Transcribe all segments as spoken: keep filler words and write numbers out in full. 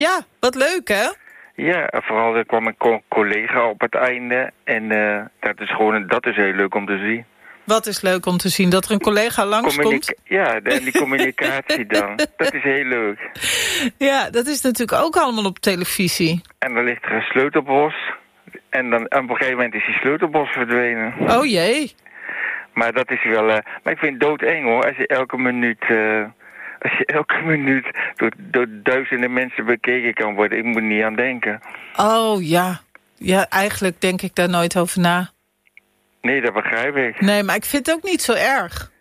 Ja, wat leuk, hè? Ja, vooral er kwam een co- collega op het einde. En uh, dat is gewoon, dat is heel leuk om te zien. Wat is leuk om te zien, dat er een collega langskomt? Communica- ja, de, die communicatie dan. Dat is heel leuk. Ja, dat is natuurlijk ook allemaal op televisie. En dan ligt er een sleutelbos. En dan op een gegeven moment is die sleutelbos verdwenen. Oh jee. Maar dat is wel... Uh, maar ik vind het doodeng hoor, als je elke minuut... Uh, als je elke minuut door, door duizenden mensen bekeken kan worden. Ik moet niet aan denken. Oh ja. Ja, eigenlijk denk ik daar nooit over na. Nee, dat begrijp ik. Nee, maar ik vind het ook niet zo erg.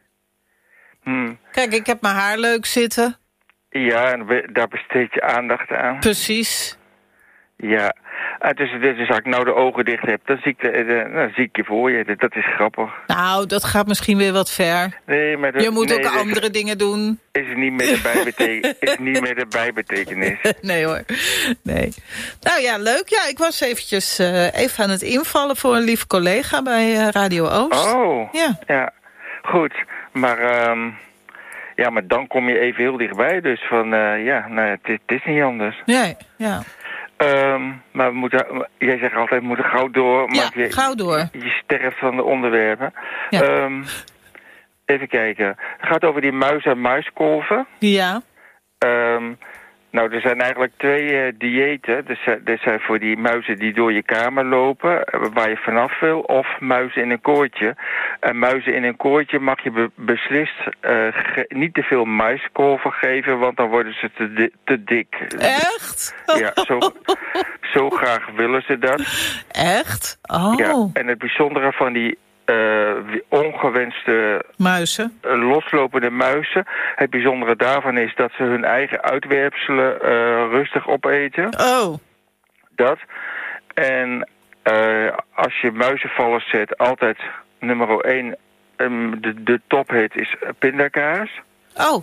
Hmm. Kijk, ik heb mijn haar leuk zitten. Ja, en we, daar besteed je aandacht aan. Precies. Ja. En dus, dus als ik nou de ogen dicht heb, dan zie ik, de, de, dan zie ik je voor je. Dat is grappig. Nou, dat gaat misschien weer wat ver. Nee, maar dat, je moet nee, ook dat andere dingen doen. Is het niet met de, bijbeteken, is niet met de bijbetekenis. Nee hoor. Nee. Nou ja, leuk. Ja, ik was eventjes uh, even aan het invallen voor een lief collega bij uh, Radio Oost. Oh, ja. ja. Goed. Maar, um, ja, maar dan kom je even heel dichtbij. Dus van, uh, ja, nou, het, het is niet anders. Nee, ja. Um, maar we moeten, jij zegt altijd, we moeten gauw door. Ja, je, gauw door. Je, je sterft van de onderwerpen. Ja. Um, even kijken. Het gaat over die muis- en muiskolven. Ja. Um, nou, er zijn eigenlijk twee uh, diëten. Er zijn, er zijn voor die muizen die door je kamer lopen, waar je vanaf wil, of muizen in een koortje. En muizen in een koortje mag je be- beslist uh, ge- niet te veel muiskolven geven, want dan worden ze te, di- te dik. Echt? Ja, zo, zo graag willen ze dat. Echt? Oh. Ja, en het bijzondere van die Uh, ongewenste muizen, uh, loslopende muizen. Het bijzondere daarvan is dat ze hun eigen uitwerpselen uh, rustig opeten. Oh. Dat. En uh, als je muizenvallers zet, altijd nummer één, um, de, de tophit is pindakaas. Oh.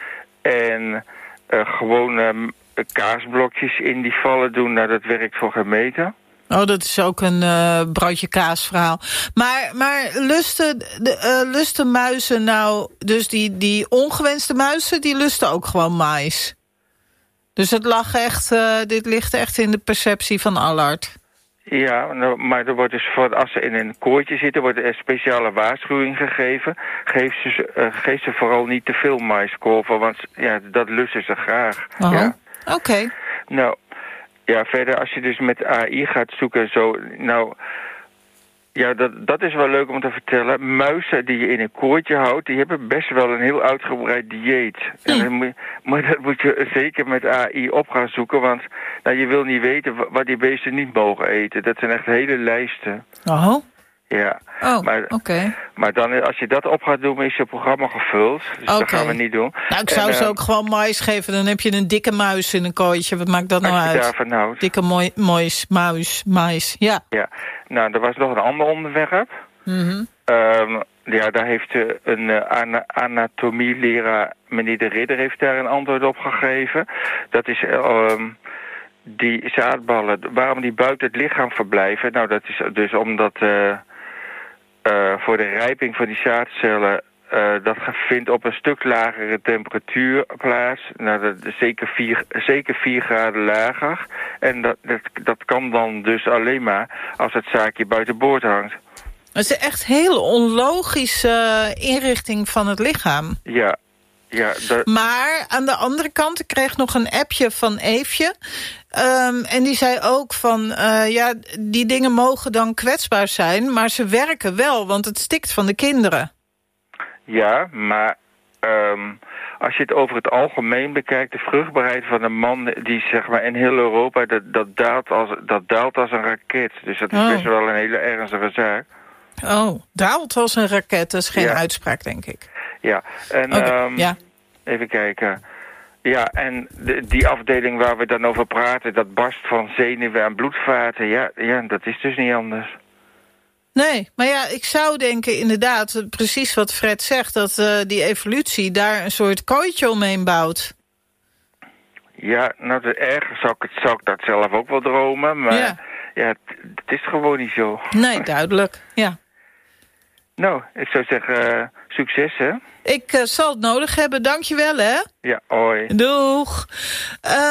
En uh, gewoon um, kaasblokjes in die vallen doen, nou dat werkt voor geen meter. Oh, dat is ook een uh, broodje kaas verhaal. Maar, maar lusten, de, uh, lusten muizen nou... Dus die, die ongewenste muizen, die lusten ook gewoon mais. Dus het lag echt, uh, dit ligt echt in de perceptie van Allard. Ja, nou, maar er wordt dus voor, als ze in een koortje zitten, wordt er een speciale waarschuwing gegeven. Geef ze, uh, geef ze vooral niet te veel maiskolven, want ja, dat lusten ze graag. Oh, ja. Oké. Okay. Nou... Ja, verder als je dus met A I gaat zoeken, zo, nou, ja, dat, dat is wel leuk om te vertellen. Muizen die je in een koortje houdt, die hebben best wel een heel uitgebreid dieet. Hm. En dan moet, maar dat moet je zeker met A I op gaan zoeken, want nou, je wil niet weten wat die beesten niet mogen eten. Dat zijn echt hele lijsten. Oh. Ja, oh, maar, okay. maar dan als je dat op gaat doen, is je programma gevuld. Dus okay. Dat gaan we niet doen. Nou, ik zou en, ze uh, ook gewoon mais geven. Dan heb je een dikke muis in een kooitje. Wat maakt dat nou uit? Daarvan houdt. Dikke moi, mois, muis, mais, ja. Ja, nou, er was nog een ander onderwerp. Mm-hmm. Um, ja, daar heeft uh, een uh, ana- anatomieleraar, meneer De Ridder, heeft daar een antwoord op gegeven. Dat is... Um, die zaadballen, waarom die buiten het lichaam verblijven? Nou, dat is dus omdat... Uh, Uh, voor de rijping van die zaadcellen, uh, dat vindt op een stuk lagere temperatuur plaats. Nou, dat is zeker vier, zeker vier graden lager. En dat, dat, dat kan dan dus alleen maar als het zaakje buiten boord hangt. Het is echt een heel onlogische inrichting van het lichaam. Ja. Ja, dat... Maar aan de andere kant, ik kreeg nog een appje van Eefje. Um, en die zei ook van, uh, ja, die dingen mogen dan kwetsbaar zijn, maar ze werken wel, want het stikt van de kinderen. Ja, maar um, als je het over het algemeen bekijkt, de vruchtbaarheid van een man, die zeg maar in heel Europa, dat, dat, daalt, als, dat daalt als een raket. Dus dat is oh. best wel een hele ernstige zaak. Oh, daalt als een raket, dat is geen ja. uitspraak, denk ik. Ja, en okay, um, ja. even kijken. Ja, en de, die afdeling waar we dan over praten, dat barst van zenuwen en bloedvaten. Ja, ja, dat is dus niet anders. Nee, maar ja, ik zou denken inderdaad, precies wat Fred zegt, dat uh, die evolutie daar een soort kooitje omheen bouwt. Ja, nou, ergens zou ik, het, zou ik dat zelf ook wel dromen, maar ja, ja het, het is gewoon niet zo. Nee, duidelijk, ja. Nou, ik zou zeggen, uh, succes, hè? Ik uh, zal het nodig hebben, dankjewel, hè? Ja, hoi. Doeg. Uh,